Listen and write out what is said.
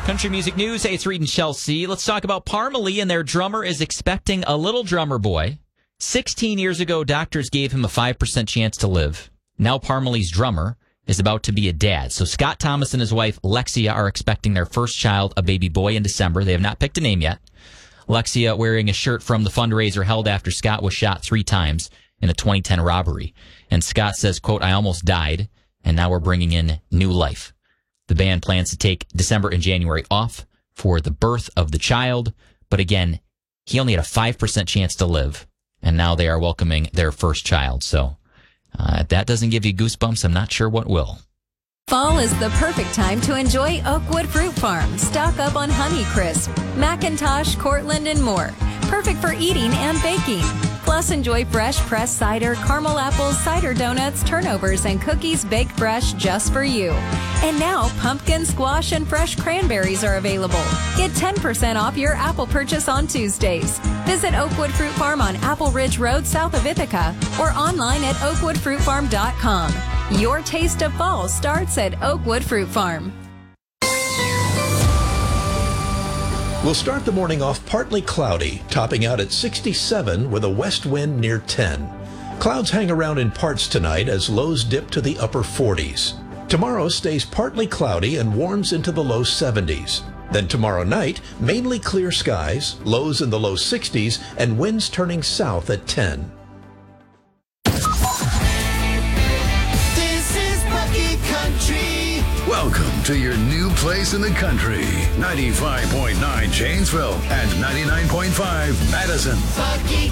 Country music news. Hey, it's Reed and Chelsea. Let's talk about Parmalee, and their drummer is expecting a little drummer boy. 16 years ago, doctors gave him a 5% chance to live. Now Parmalee's drummer is about to be a dad. So Scott Thomas and his wife, Lexia, are expecting their first child, a baby boy, in December. They have not picked a name yet. Lexia wearing a shirt from the fundraiser held after Scott was shot 3 times in a 2010 robbery. And Scott says, quote, "I almost died, and now we're bringing in new life." The band plans to take December and January off for the birth of the child. But again, he only had a 5% chance to live. And now they are welcoming their first child. So if that doesn't give you goosebumps, I'm not sure what will. Fall is the perfect time to enjoy Oakwood Fruit Farm. Stock up on Honeycrisp, Macintosh, Cortland, and more. Perfect for eating and baking. Plus, enjoy fresh pressed cider, caramel apples, cider donuts, turnovers, and cookies baked fresh just for you. And now, pumpkin, squash, and fresh cranberries are available. Get 10% off your apple purchase on Tuesdays. Visit Oakwood Fruit Farm on Apple Ridge Road south of Ithaca or online at oakwoodfruitfarm.com. Your taste of fall starts at Oakwood Fruit Farm. We'll start the morning off partly cloudy, topping out at 67 with a west wind near 10. Clouds hang around in parts tonight as lows dip to the upper 40s. Tomorrow stays partly cloudy and warms into the low 70s. Then tomorrow night, mainly clear skies, lows in the low 60s, and winds turning south at 10. Welcome to your new place in the country. 95.9 Janesville and 99.5 Madison.